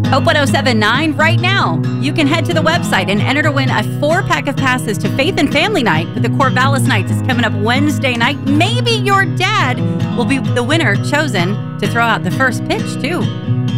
Hope 1079 right now. You can head to the website and enter to win a 4-pack of passes to Faith and Family Night with the Corvallis Knights. It's coming up Wednesday night. Maybe your dad will be the winner chosen to throw out the first pitch, too.